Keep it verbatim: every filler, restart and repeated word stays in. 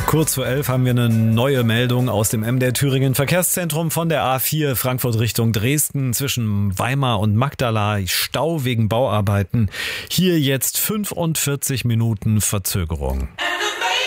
Kurz vor elf haben wir eine neue Meldung aus dem M D R Thüringen Verkehrszentrum von der A vier Frankfurt Richtung Dresden zwischen Weimar und Magdala. Stau wegen Bauarbeiten. Hier jetzt fünfundvierzig Minuten Verzögerung.